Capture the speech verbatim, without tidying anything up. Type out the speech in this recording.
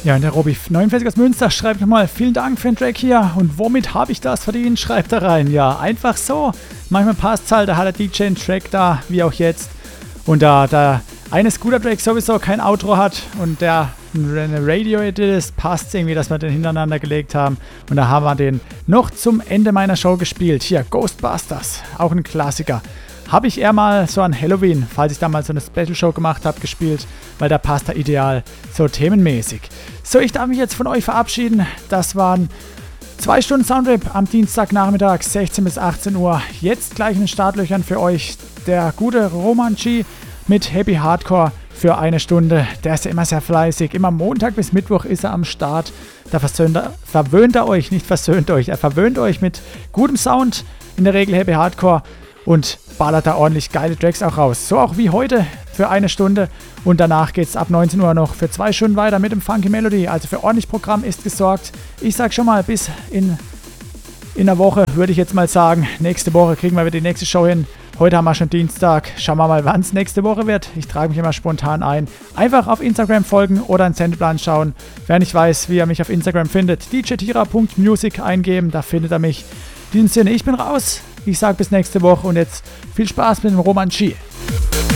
Ja, und der Robby neunundvierzig aus Münster schreibt nochmal, vielen Dank für den Track hier. Und womit habe ich das verdient? Schreibt er rein. Ja, einfach so. Manchmal passt es halt, da hat der D J einen Track da, wie auch jetzt. Und da, da eine Scooter-Track sowieso kein Outro hat und der eine Radio-Edit ist, passt irgendwie, dass wir den hintereinander gelegt haben. Und da haben wir den noch zum Ende meiner Show gespielt. Hier, Ghostbusters, auch ein Klassiker. Habe ich eher mal so an Halloween, falls ich damals so eine Special-Show gemacht habe, gespielt, weil da passt er ideal so themenmäßig. So, ich darf mich jetzt von euch verabschieden. Das waren zwei Stunden Soundtrip am Dienstagnachmittag, sechzehn bis achtzehn Uhr. Jetzt gleich in den Startlöchern für euch der gute Roman G mit Happy Hardcore für eine Stunde. Der ist ja immer sehr fleißig. Immer Montag bis Mittwoch ist er am Start. Da versöhnt er, verwöhnt er euch, nicht versöhnt euch. Er verwöhnt euch mit gutem Sound, in der Regel Happy Hardcore, und ballert da ordentlich geile Tracks auch raus. So auch wie heute für eine Stunde. Und danach geht es ab neunzehn Uhr noch für zwei Stunden weiter mit dem Funky Melody. Also für ordentlich Programm ist gesorgt. Ich sag schon mal, bis in, in einer Woche würde ich jetzt mal sagen. Nächste Woche kriegen wir wieder die nächste Show hin. Heute haben wir schon Dienstag. Schauen wir mal, wann es nächste Woche wird. Ich trage mich immer spontan ein. Einfach auf Instagram folgen oder einen Sendeplan schauen. Wer nicht weiß, wie er mich auf Instagram findet, d j tira punkt music eingeben. Da findet er mich. In diesem Sinne, ich bin raus. Ich sage bis nächste Woche und jetzt viel Spaß mit dem Roman G.